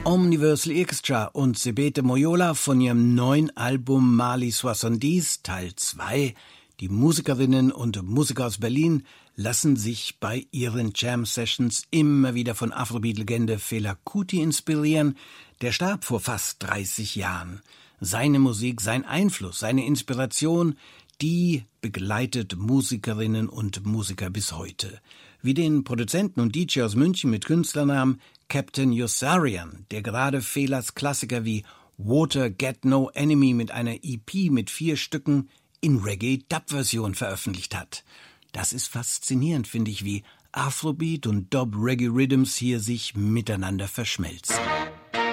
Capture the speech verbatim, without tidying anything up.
Omniversal Orchestra und Sebete Moyola von ihrem neuen Album Mali soixante-dix Teil zwei. Die Musikerinnen und Musiker aus Berlin lassen sich bei ihren Jam-Sessions immer wieder von Afrobeat-Legende Fela Kuti inspirieren. Der starb vor fast dreißig Jahren. Seine Musik, sein Einfluss, seine Inspiration, die begleitet Musikerinnen und Musiker bis heute. Wie den Produzenten und D J aus München mit Künstlernamen Captain Yossarian, der gerade Felas Klassiker wie Water Get No Enemy mit einer E P mit vier Stücken in Reggae-Dub-Version veröffentlicht hat. Das ist faszinierend, finde ich, wie Afrobeat und Dub-Reggae-Rhythms hier sich miteinander verschmelzen.